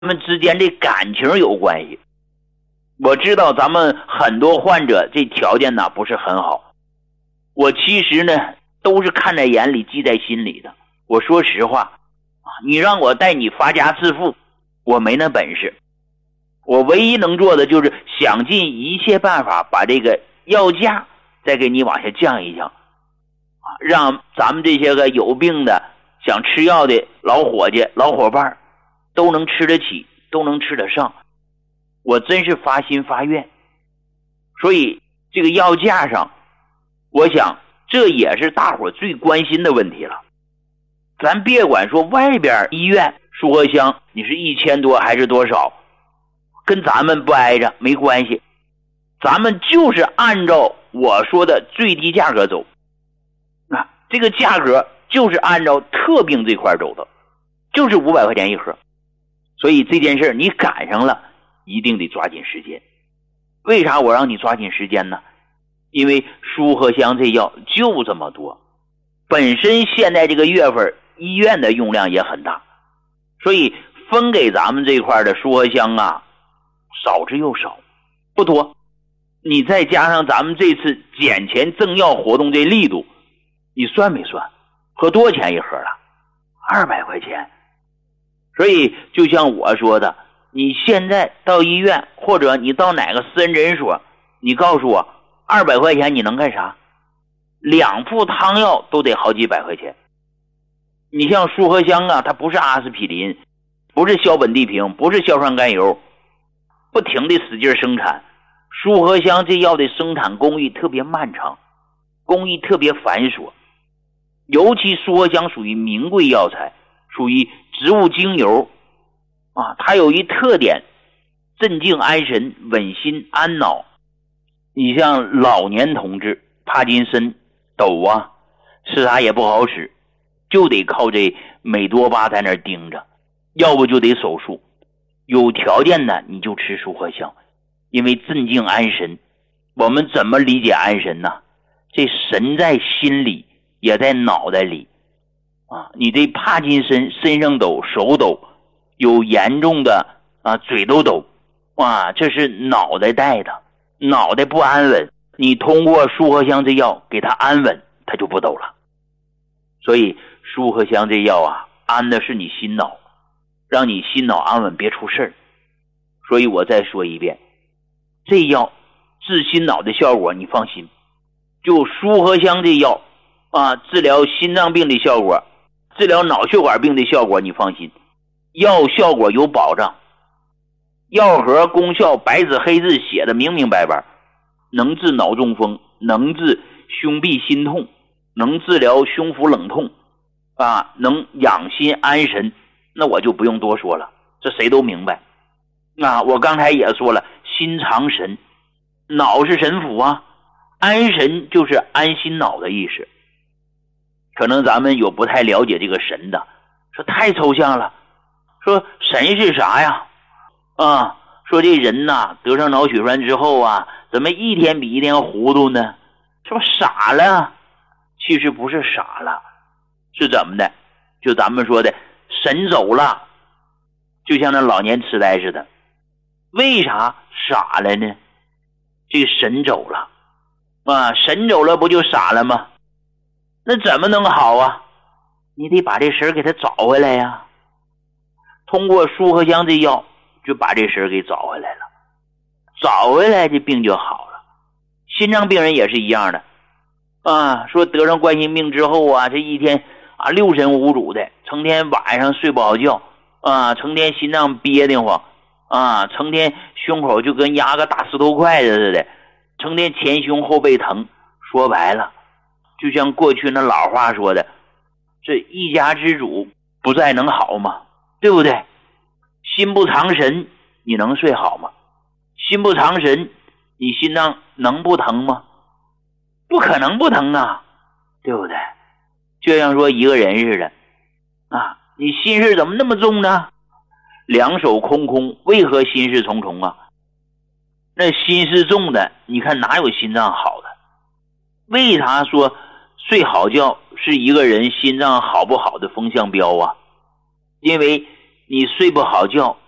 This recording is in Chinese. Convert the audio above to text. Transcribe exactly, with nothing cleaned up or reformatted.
们之间的感情有关系。我知道咱们很多患者这条件呢不是很好，我其实呢都是看在眼里记在心里的。我说实话，你让我带你发家致富，我没那本事。我唯一能做的就是想尽一切办法把这个药价再给你往下降一降，让咱们这些个有病的想吃药的老伙计老伙伴都能吃得起，都能吃得上。我真是发心发愿。所以这个药价上，我想这也是大伙最关心的问题了。咱别管说外边医院舒和香你是一千多还是多少，跟咱们不挨着没关系，咱们就是按照我说的最低价格走。啊，这个价格就是按照特病这块走的，就是五百块钱一盒。所以这件事你赶上了，一定得抓紧时间。为啥我让你抓紧时间呢？因为舒和香这药就这么多，本身现在这个月份医院的用量也很大，所以分给咱们这块的舒和香啊少之又少，不多。你再加上咱们这次减钱赠药活动这力度，你算没算合多少钱一盒了？二百块钱。所以就像我说的，你现在到医院或者你到哪个私人诊所，你告诉我二百块钱你能干啥？两副汤药都得好几百块钱。你像舒和香啊，它不是阿司匹林，不是硝苯地平，不是硝酸甘油，不停地使劲生产。舒和香这药的生产工艺特别漫长，工艺特别繁琐，尤其舒和香属于名贵药材，属于植物精油啊，它有一特点，镇静安神，稳心安脑。你像老年同志帕金森抖啊，吃啥也不好使，就得靠这美多巴在那盯着，要不就得手术。有条件的你就吃舒和香，因为镇静安神。我们怎么理解安神呢？这神在心里也在脑袋里啊！你这帕金森身上抖手抖，有严重的啊嘴都抖，哇，这是脑袋带的，脑袋不安稳，你通过舒和香这药给他安稳，他就不抖了。所以舒和香这药啊，安的是你心脑，让你心脑安稳，别出事儿。所以我再说一遍，这药治心脑的效果你放心，就舒和香这药啊，治疗心脏病的效果，治疗脑血管病的效果你放心，药效果有保障。药盒功效白纸黑字写的明明白白，能治脑中风，能治胸痹心痛，能治疗胸腹冷痛啊，能养心安神，那我就不用多说了，这谁都明白。啊，我刚才也说了，心藏神，脑是神府啊，安神就是安心脑的意思。可能咱们有不太了解这个神的，说太抽象了，说神是啥呀？啊，说这人呐得上脑血栓之后啊，怎么一天比一天糊涂呢？是不是傻了？其实不是傻了，是怎么的？就咱们说的神走了，就像那老年痴呆似的。为啥傻了呢？这个神走了啊，神走了不就傻了吗？那怎么能好啊？你得把这神给他找回来呀。通过舒和香这药就把这神给找回来了，找回来这病就好了。心脏病人也是一样的啊，说得上冠心病之后啊，这一天啊六神无主的，成天晚上睡不好觉啊，成天心脏憋得慌啊，成天胸口就跟压个大石头块子似的，成天前胸后背疼。说白了，就像过去那老话说的，这一家之主不再能好吗？对不对？心不藏神，你能睡好吗？心不藏神，你心脏能不疼吗？不可能不疼啊，对不对？就像说一个人似的啊，你心事怎么那么重呢？两手空空，为何心事重重啊？那心事重的，你看哪有心脏好的？为啥说睡好觉是一个人心脏好不好的风向标啊？因为你睡不好觉，